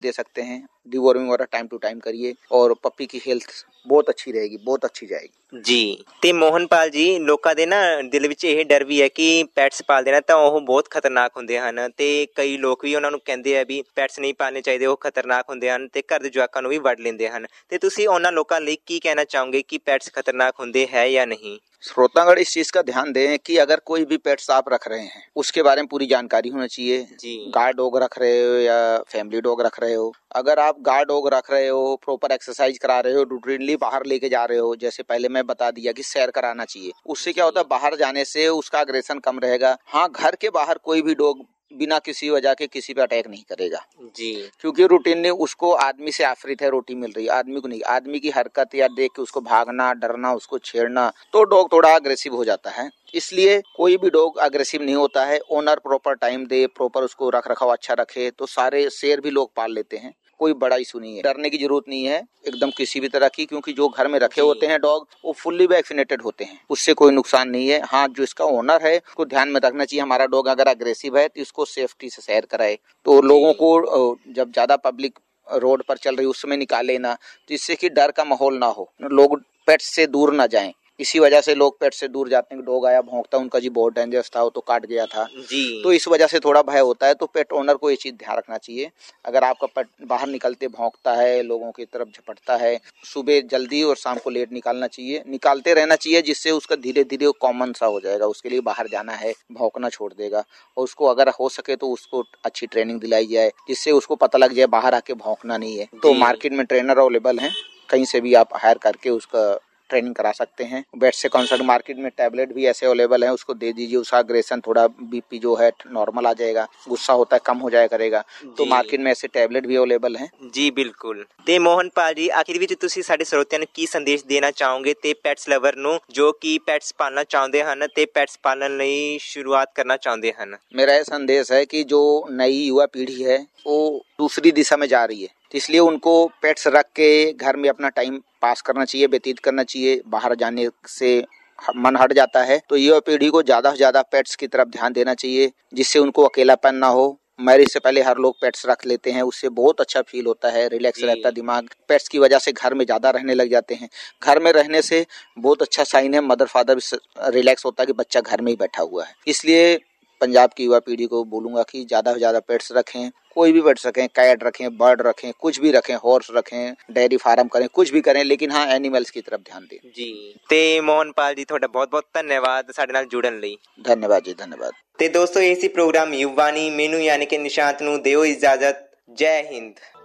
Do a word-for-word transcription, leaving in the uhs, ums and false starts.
दे सकते हैं। डिवॉर्मिंग वगैरह टाइम टू टाइम करिए और पप्पी की हेल्थ ਬਹੁਤ ਅੱਛੀ ਰਹੇਗੀ, ਬਹੁਤ ਅੱਛੀ ਜਾਏਗੀ ਜੀ। ਤੇ ਮੋਹਨਪਾਲ ਜੀ, ਲੋਕਾਂ ਦੇ ਨਾ ਦਿਲ ਵਿੱਚ ਇਹ ਡਰ ਵੀ ਹੈ ਕਿ ਪੈਟਸ ਪਾਲਦੇ ਨੇ ਤਾਂ ਉਹ ਬਹੁਤ ਖਤਰਨਾਕ ਹੁੰਦੇ ਹਨ ਤੇ ਕਈ ਲੋਕ ਵੀ ਉਹਨਾਂ ਨੂੰ ਕਹਿੰਦੇ ਆ ਵੀ ਪੈਟਸ ਨਹੀਂ ਪਾਲਣੇ ਚਾਹੀਦੇ, ਉਹ ਖਤਰਨਾਕ ਹੁੰਦੇ ਹਨ ਤੇ ਘਰ ਦੇ ਜਵਾਕਾਂ ਨੂੰ ਵੀ ਵੱਢ ਲੈਂਦੇ ਹਨ। ਤੇ ਤੁਸੀਂ ਉਹਨਾਂ ਲੋਕਾਂ ਲਈ ਕੀ ਕਹਿਣਾ ਚਾਹੋਗੇ ਕਿ ਪੈਟਸ खतरनाक होते हैं या नहीं? श्रोतागण इस चीज का ध्यान दें कि अगर कोई भी पेट्स आप रख रहे हैं उसके बारे में पूरी जानकारी होनी चाहिए। गार्ड डॉग रख रहे हो या फैमिली डॉग रख रहे हो, अगर आप गार्ड डॉग रख रहे हो, प्रॉपर एक्सरसाइज करा रहे हो, रूटीनली बाहर लेके जा रहे हो, जैसे पहले मैं बता दिया कि सैर कराना चाहिए, उससे क्या होता है बाहर जाने से उसका अग्रेशन कम रहेगा। हाँ, घर के बाहर कोई भी डॉग बिना किसी वजह के किसी पे अटैक नहीं करेगा जी, क्योंकि रूटीन ने उसको आदमी से आफरित है, रोटी मिल रही है, आदमी को नहीं। आदमी की हरकत या देख के उसको भागना, डरना, उसको छेड़ना, तो डॉग थोड़ा अग्रेसिव हो जाता है। इसलिए कोई भी डॉग अग्रेसिव नहीं होता है। ओनर प्रॉपर टाइम दे, प्रॉपर उसको रख रखाव अच्छा रखे तो सारे शेर भी लोग पाल लेते हैं, कोई बड़ा इशू नहीं है। डरने की जरूरत नहीं है एकदम किसी भी तरह की, क्योंकि जो घर में रखे होते हैं डॉग वो फुल्ली वैक्सीनेटेड होते हैं, उससे कोई नुकसान नहीं है। हाँ, जो इसका ओनर है उसको ध्यान में रखना चाहिए हमारा डॉग अगर अग्रेसिव है तो इसको सेफ्टी से सैर कराए। तो लोगों को जब ज्यादा पब्लिक रोड पर चल रही उस समय निकाले ना, तो इससे कि डर का माहौल ना हो, लोग पेट से दूर ना जाएं। इसी वजह से लोग पेट से दूर जाते हैं। डॉग आया भौंकता, उनका जी बहुत डेंजरस था, वो तो काट गया था जी, तो इस वजह से थोड़ा भय होता है। तो पेट ओनर को ये चीज ध्यान रखना चाहिए। अगर आपका पेट बाहर निकलते भौंकता है, लोगों की तरफ झपटता है, सुबह जल्दी और शाम को लेट निकालना चाहिए, निकालते रहना चाहिए, जिससे उसका धीरे धीरे कॉमन सा हो जाएगा। उसके लिए बाहर जाना है, भौंकना छोड़ देगा। और उसको अगर हो सके तो उसको अच्छी ट्रेनिंग दिलाई जाए, जिससे उसको पता लग जाए बाहर आके भौंकना नहीं है। तो मार्केट में ट्रेनर अवेलेबल है, कहीं से भी आप हायर करके उसका ट्रेनिंग करा सकते हैं। बेट से कंसल्ट मार्केट में टैबलेट भी ऐसे अवेलेबल है, उसको दे दीजिए, उसका अग्रेशन थोड़ा बीपी जो है नॉर्मल आ जाएगा, गुस्सा होता है कम हो जाया करेगा। तो मार्केट में ऐसे टैबलेट भी अवेलेबल हैं जी। बिल्कुल। ਤੇ ਮੋਹਨਪਾਲ ਜੀ, ਆਖਿਰ ਵਿੱਚ ਤੁਸੀਂ ਸਾਡੇ ਸਰੋਤਿਆਂ ਨੂੰ ਕੀ ਸੰਦੇਸ਼ ਦੇਣਾ ਚਾਹੋਗੇ ਤੇ ਪੈਟਸ ਲਵਰ ਨੂੰ ਜੋ ਕਿ ਪੈਟਸ ਪਾਲਣਾ ਚਾਹੁੰਦੇ ਹਨ ਤੇ ਪੈਟਸ ਪਾਲਣ ਲਈ शुरुआत करना चाहते हैं? मेरा यह संदेश है कि जो नई युवा पीढ़ी है वो दूसरी दिशा में जा रही है, इसलिए उनको पेट्स रख के घर में अपना टाइम पास करना चाहिए, व्यतीत करना चाहिए। बाहर जाने से मन हट जाता है, तो युवा पीढ़ी को ज्यादा से ज्यादा पेट्स की तरफ ध्यान देना चाहिए, जिससे उनको अकेलापन ना हो। मैरिज से पहले हर लोग पेट्स रख लेते हैं, उससे बहुत अच्छा फील होता है, रिलैक्स रहता है दिमाग। पेट्स की वजह से घर में ज्यादा रहने लग जाते हैं। घर में रहने से बहुत अच्छा साइन है, मदर फादर भी रिलैक्स होता है कि बच्चा घर में ही बैठा हुआ है। इसलिए पंजाब की युवा पीढ़ी को बोलूंगा कि ज्यादा से ज्यादा पेट्स रखें, कोई भी पेट्स रखें, कैट रखें, बर्ड रखें, कुछ भी रखें, हॉर्स रखें, डेयरी फार्म करें, कुछ भी करें, लेकिन हाँ एनिमल्स की तरफ ध्यान दें जी। ਤੇ ਮੋਹਨਪਾਲ ਜੀ, ਤੁਹਾਡਾ ਬਹੁਤ ਬਹੁਤ ਧੰਨਵਾਦ ਸਾਡੇ ਨਾਲ ਜੁੜਨ ਲਈ। धन्यवाद जी, धन्यवाद। ਤੇ ਦੋਸਤੋ, ਇਹ ਸੀ ਪ੍ਰੋਗਰਾਮ ਯੁਵਾਨੀ। ਮੈਨੂੰ ਯਾਨੀ ਕਿ ਨਿਸ਼ਾਂਤ ਨੂੰ ਦਿਓ ਇਜਾਜ਼ਤ। ਜੈ ਹਿੰਦ।